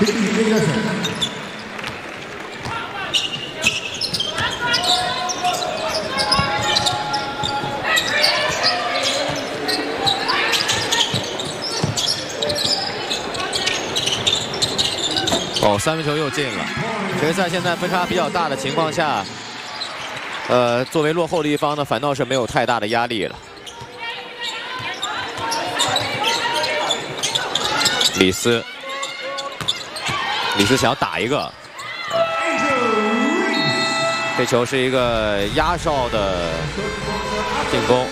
哦，三分球又进了。决赛现在分差比较大的情况下，作为落后的一方呢，反倒是没有太大的压力了。李斯想要打一个，这球是一个压哨的进攻。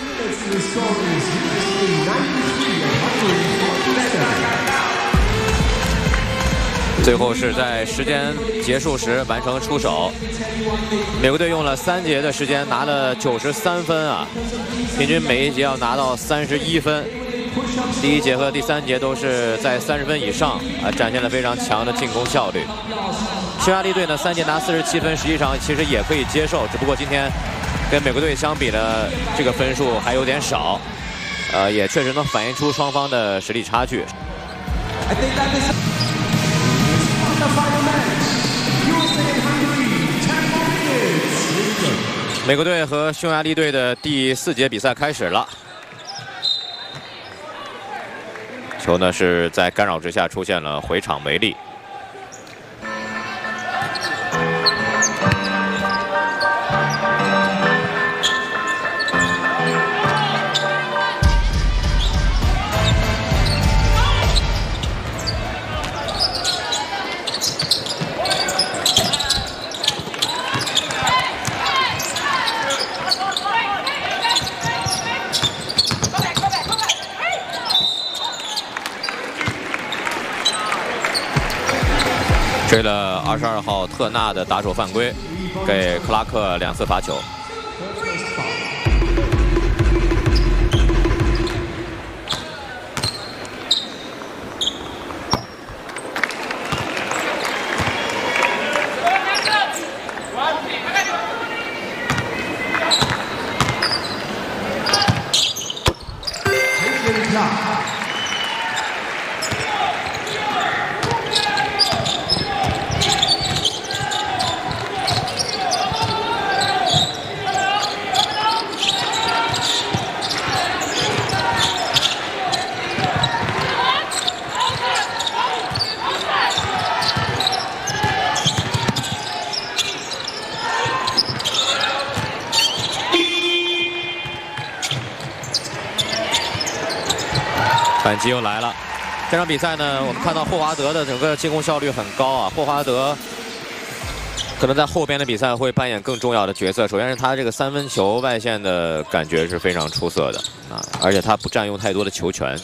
最后是在时间结束时完成出手，美国队用了3节的时间拿了93分啊，平均每一节要拿到31分。第1节和第3节都是在30分以上啊，展现了非常强的进攻效率。匈牙利队呢3节拿47分，实际上其实也可以接受，只不过今天跟美国队相比呢，这个分数还有点少，也确实能反映出双方的实力差距。 美国队和匈牙利队的第4节比赛开始了，球呢是在干扰之下出现了回场违例。吹了22号特纳的打手犯规，给克拉克2次罚球。反击又来了。这场比赛呢，我们看到霍华德的整个进攻效率很高啊。霍华德可能在后边的比赛会扮演更重要的角色。首先是他这个3分球外线的感觉是非常出色的啊，而且他不占用太多的球权。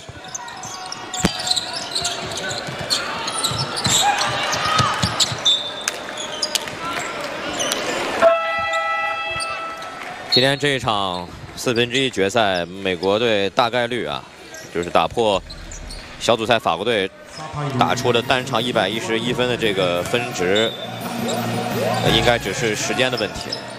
今天这一场1/4决赛，美国队大概率啊。 就是打破小组赛法国队打出的单场111分的这个分值，应该只是时间的问题。